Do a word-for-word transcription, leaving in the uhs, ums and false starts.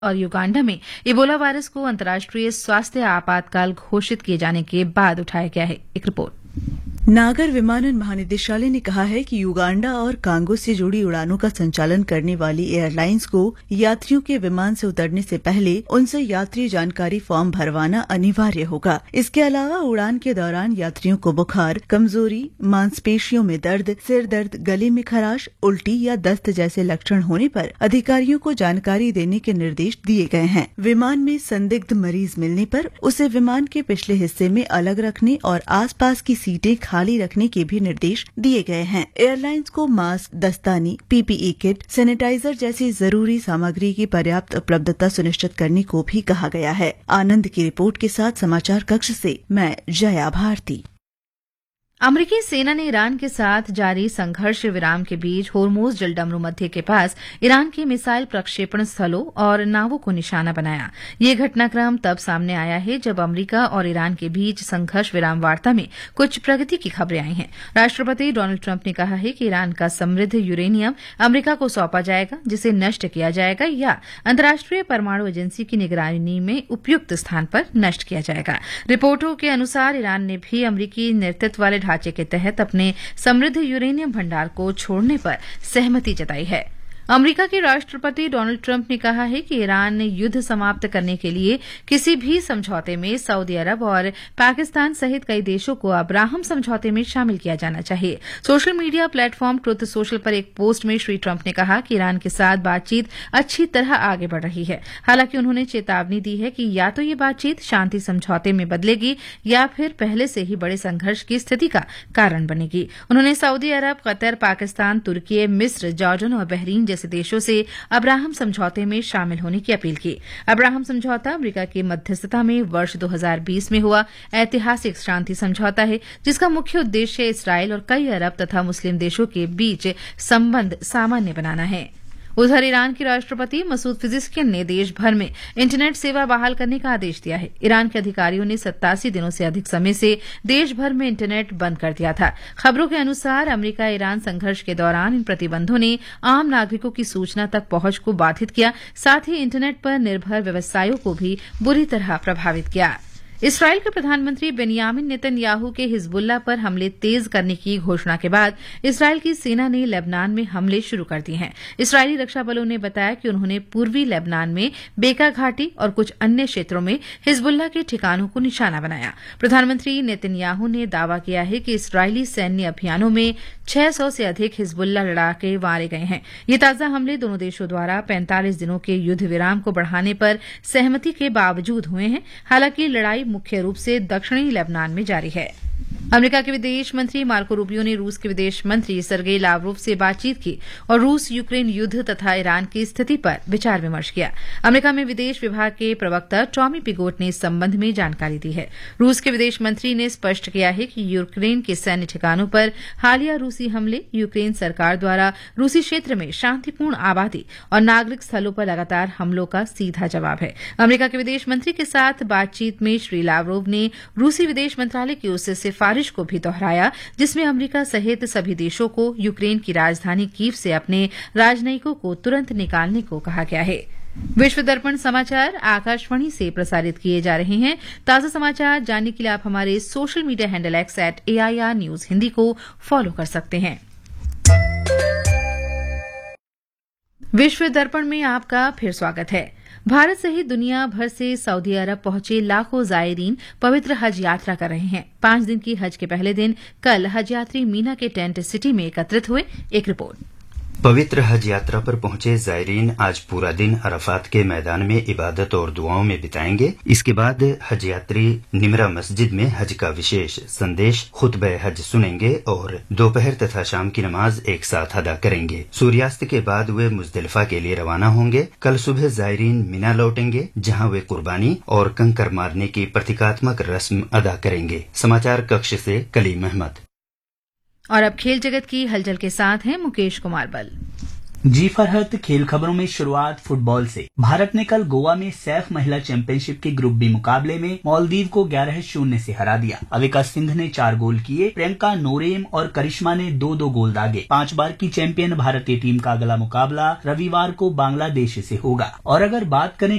और युगांडा में Ebola virus को अंतर्राष्ट्रीय स्वास्थ्य आपातकाल घोषित किए जाने के बाद उठाया गया है। एक रिपोर्ट। नागर विमानन महानिदेशालय ने कहा है कि युगांडा और कांगो से जुड़ी उड़ानों का संचालन करने वाली एयरलाइंस को यात्रियों के विमान से उतरने से पहले उनसे यात्री जानकारी फॉर्म भरवाना अनिवार्य होगा। इसके अलावा उड़ान के दौरान यात्रियों को बुखार, कमजोरी, मांसपेशियों में दर्द, सिर दर्द, गले में खराश, उल्टी या दस्त जैसे लक्षण होने पर अधिकारियों को जानकारी देने के निर्देश दिए गए हैं। विमान में संदिग्ध मरीज मिलने पर उसे विमान के पिछले हिस्से में अलग रखने और आसपास की सीटें खाली रखने के भी निर्देश दिए गए हैं। एयरलाइंस को मास्क, दस्ताने, पीपीई किट, सैनिटाइजर जैसी जरूरी सामग्री की पर्याप्त उपलब्धता सुनिश्चित करने को भी कहा गया है। आनंद की रिपोर्ट के साथ समाचार कक्ष से मैं जया भारती। अमेरिकी सेना ने ईरान के साथ जारी संघर्ष विराम के बीच होर्मुज जलडमरू मध्य के पास ईरान के मिसाइल प्रक्षेपण स्थलों और नावों को निशाना बनाया। ये घटनाक्रम तब सामने आया है जब अमेरिका और ईरान के बीच संघर्ष विराम वार्ता में कुछ प्रगति की खबरें आई हैं। राष्ट्रपति डोनाल्ड ट्रंप ने कहा है कि ईरान का समृद्ध यूरेनियम अमेरिका को सौंपा जाएगा, जिसे नष्ट किया जाएगा या अंतर्राष्ट्रीय परमाणु एजेंसी की निगरानी में उपयुक्त स्थान पर नष्ट किया जाएगा। रिपोर्टों के अनुसार ईरान ने भी अमेरिकी नेतृत्व वाले ढांचे के तहत अपने समृद्ध यूरेनियम भंडार को छोड़ने पर सहमति जताई है। अमेरिका के राष्ट्रपति डोनाल्ड ट्रंप ने कहा है कि ईरान ने युद्ध समाप्त करने के लिए किसी भी समझौते में सऊदी अरब और पाकिस्तान सहित कई देशों को अब्राहम समझौते में शामिल किया जाना चाहिए। Social media platform truth social पर एक पोस्ट में श्री ट्रंप ने कहा कि ईरान के साथ बातचीत अच्छी तरह आगे बढ़ रही है। हालांकि उन्होंने चेतावनी दी है कि या तो ये बातचीत शांति समझौते में बदलेगी या फिर पहले से ही बड़े संघर्ष की स्थिति का कारण बनेगी। उन्होंने सऊदी अरब, कतर, पाकिस्तान, तुर्की, मिस्र, जॉर्डन और बहरीन जैसे देशों से अब्राहम समझौते में शामिल होने की अपील की। अब्राहम समझौता अमेरिका की मध्यस्थता में वर्ष दो हज़ार बीस में हुआ ऐतिहासिक शांति समझौता है, जिसका मुख्य उद्देश्य इसराइल और कई अरब तथा मुस्लिम देशों के बीच संबंध सामान्य बनाना है। उधर ईरान के राष्ट्रपति मसूद पिज़ेश्कियन ने देश भर में इंटरनेट सेवा बहाल करने का आदेश दिया है। ईरान के अधिकारियों ने सत्तासी दिनों से अधिक समय से देश भर में इंटरनेट बंद कर दिया था। खबरों के अनुसार अमेरिका ईरान संघर्ष के दौरान इन प्रतिबंधों ने आम नागरिकों की सूचना तक पहुंच को बाधित किया, साथ ही इंटरनेट पर निर्भर व्यवसायों को भी बुरी तरह प्रभावित किया। इसराइल के प्रधानमंत्री बेनियामिन नेतन्याहू के हिजबुल्लाह पर हमले तेज करने की घोषणा के बाद इसराइल की सेना ने लेबनान में हमले शुरू कर दिए हैं। इसराइली रक्षा बलों ने बताया कि उन्होंने पूर्वी लेबनान में बेका घाटी और कुछ अन्य क्षेत्रों में हिजबुल्लाह के ठिकानों को निशाना बनाया। प्रधानमंत्री नेतन्याहू ने दावा किया है कि इसराइली सैन्य अभियानों में छह सौ से अधिक हिजबुल्लाह लड़ाके मारे गए हैं। ये ताजा हमले दोनों देशों द्वारा पैंतालीस दिनों के युद्ध विराम को बढ़ाने पर सहमति के बावजूद हुए हैं। हालांकि लड़ाई मुख्य रूप से दक्षिणी लेबनान में जारी है। अमेरिका के विदेश मंत्री मार्को रूबियो ने रूस के विदेश मंत्री सर्गेई लावरोव से बातचीत की और रूस यूक्रेन युद्ध तथा ईरान की स्थिति पर विचार विमर्श किया। अमेरिका में विदेश विभाग के प्रवक्ता टॉमी पिगोट ने इस संबंध में जानकारी दी है। रूस के विदेश मंत्री ने स्पष्ट किया है कि यूक्रेन के सैन्य ठिकानों पर हालिया रूसी हमले यूक्रेन सरकार द्वारा रूसी क्षेत्र में शांतिपूर्ण आबादी और नागरिक स्थलों पर लगातार हमलों का सीधा जवाब है। अमेरिका के विदेश मंत्री के साथ बातचीत में श्री लावरोव ने रूसी विदेश मंत्रालय की ओर से सिफारिश को भी दोहराया, जिसमें अमेरिका सहित सभी देशों को यूक्रेन की राजधानी कीव से अपने राजनयिकों को तुरंत निकालने को कहा गया है। विश्व दर्पण समाचार आकाशवाणी से प्रसारित किए जा रहे हैं। ताजा समाचार जानने के लिए आप हमारे social media handle x eight AIR news Hindi को फॉलो कर सकते हैं। विश्व दर्पण में आपका फिर स्वागत है। भारत सहित दुनिया भर से सऊदी अरब पहुंचे लाखों जायरीन पवित्र हज यात्रा कर रहे हैं। पांच दिन की हज के पहले दिन कल हज यात्री मीना के टेंट सिटी में एकत्रित हुए। एक रिपोर्ट। पवित्र हज यात्रा पर पहुंचे जायरीन आज पूरा दिन अरफात के मैदान में इबादत और दुआओं में बिताएंगे। इसके बाद हज यात्री निमरा मस्जिद में हज का विशेष संदेश खुतबे हज सुनेंगे और दोपहर तथा शाम की नमाज एक साथ अदा करेंगे। सूर्यास्त के बाद वे मुजदलिफा के लिए रवाना होंगे। कल सुबह जायरीन मिना लौटेंगे, जहां वे कुर्बानी और कंकर मारने की प्रतीकात्मक रस्म अदा करेंगे। समाचार कक्ष से कलीम अहमद। और अब खेल जगत की हलचल के साथ हैं मुकेश कुमार बल। जी फरहत, खेल खबरों में शुरुआत फुटबॉल से। भारत ने कल गोवा में सैफ महिला चैंपियनशिप के ग्रुप बी मुकाबले में मालदीव को ग्यारह शून्य से हरा दिया। अविका सिंह ने चार गोल किए, प्रियंका नोरेम और करिश्मा ने दो दो गोल दागे। पांच बार की चैंपियन भारतीय टीम का अगला मुकाबला रविवार को बांग्लादेश से होगा। और अगर बात करें